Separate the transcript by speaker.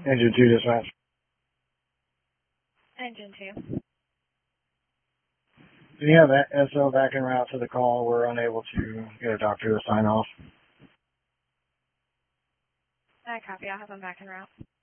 Speaker 1: Engine 2 dispatch.
Speaker 2: Engine 2.
Speaker 1: Do you have SO back en route to the call? We're unable to get a doctor to sign off.
Speaker 2: I copy. I'll have him back en route.